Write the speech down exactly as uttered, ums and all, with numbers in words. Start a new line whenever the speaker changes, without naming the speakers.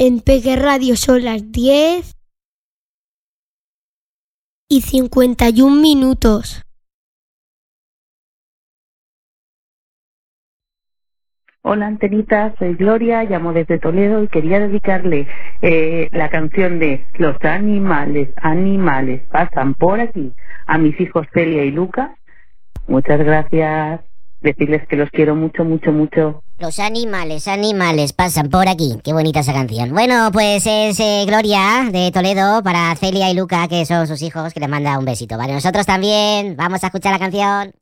En Peque Radio son las diez y cincuenta y un minutos.
Hola Antenita, soy Gloria, llamo desde Toledo y quería dedicarle eh, la canción de Los animales, animales pasan por aquí a mis hijos Celia y Luca. Muchas gracias. Decirles que los quiero mucho, mucho, mucho.
Los animales, animales pasan por aquí. Qué bonita esa canción. Bueno, pues es eh, Gloria de Toledo para Celia y Luca, que son sus hijos, que les manda un besito. Vale, nosotros también vamos a escuchar la canción.